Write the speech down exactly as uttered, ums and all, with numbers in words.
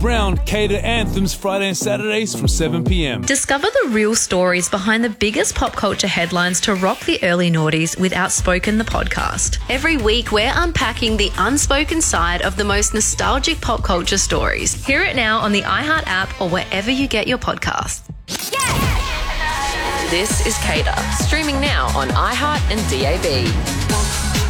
Brown cater anthems Friday and Saturdays from seven p.m. Discover the real stories behind the biggest pop culture headlines to rock the early noughties with Outspoken the podcast. Every week, we're unpacking the unspoken side of the most nostalgic pop culture stories. Hear it now on the iHeart app or wherever you get your podcasts. This is Cater, streaming now on iHeart and D A B.